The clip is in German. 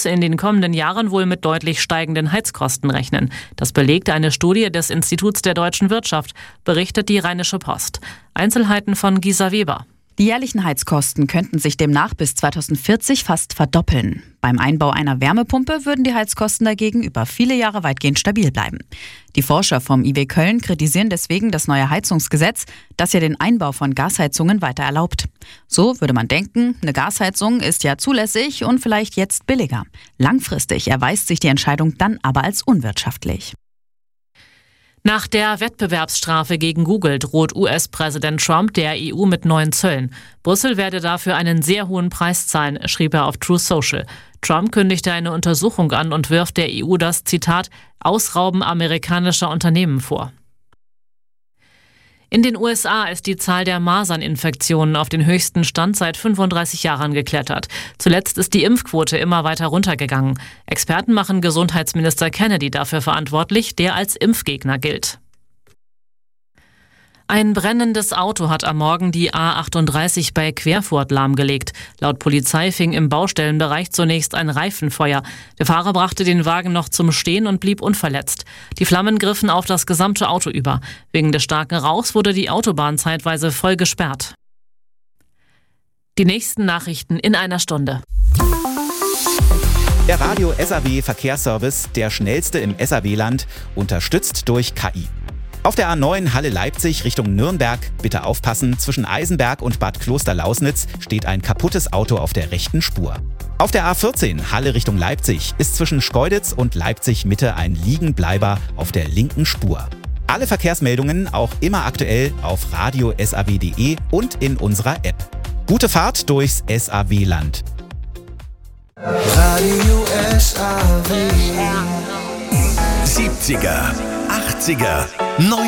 müsse in den kommenden Jahren wohl mit deutlich steigenden Heizkosten rechnen. Das belegt eine Studie des Instituts der deutschen Wirtschaft, berichtet die Rheinische Post. Einzelheiten von Gisa Weber. Die jährlichen Heizkosten könnten sich demnach bis 2040 fast verdoppeln. Beim Einbau einer Wärmepumpe würden die Heizkosten dagegen über viele Jahre weitgehend stabil bleiben. Die Forscher vom IW Köln kritisieren deswegen das neue Heizungsgesetz, das ja den Einbau von Gasheizungen weiter erlaubt. So würde man denken, eine Gasheizung ist ja zulässig und vielleicht jetzt billiger. Langfristig erweist sich die Entscheidung dann aber als unwirtschaftlich. Nach der Wettbewerbsstrafe gegen Google droht US-Präsident Trump der EU mit neuen Zöllen. Brüssel werde dafür einen sehr hohen Preis zahlen, schrieb er auf Truth Social. Trump kündigte eine Untersuchung an und wirft der EU das, Zitat, Ausrauben amerikanischer Unternehmen vor. In den USA ist die Zahl der Maserninfektionen auf den höchsten Stand seit 35 Jahren geklettert. Zuletzt ist die Impfquote immer weiter runtergegangen. Experten machen Gesundheitsminister Kennedy dafür verantwortlich, der als Impfgegner gilt. Ein brennendes Auto hat am Morgen die A38 bei Querfurt lahmgelegt. Laut Polizei fing im Baustellenbereich zunächst ein Reifenfeuer. Der Fahrer brachte den Wagen noch zum Stehen und blieb unverletzt. Die Flammen griffen auf das gesamte Auto über. Wegen des starken Rauchs wurde die Autobahn zeitweise voll gesperrt. Die nächsten Nachrichten in einer Stunde. Der Radio SAW Verkehrsservice, der schnellste im SAW-Land, unterstützt durch KI. Auf der A9 Halle-Leipzig Richtung Nürnberg, bitte aufpassen, zwischen Eisenberg und Bad Klosterlausnitz steht ein kaputtes Auto auf der rechten Spur. Auf der A14 Halle Richtung Leipzig ist zwischen Schkeuditz und Leipzig-Mitte ein Liegenbleiber auf der linken Spur. Alle Verkehrsmeldungen auch immer aktuell auf radio.saw.de und in unserer App. Gute Fahrt durchs SAW-Land. Radio SAW. 70er, 80er, 90er.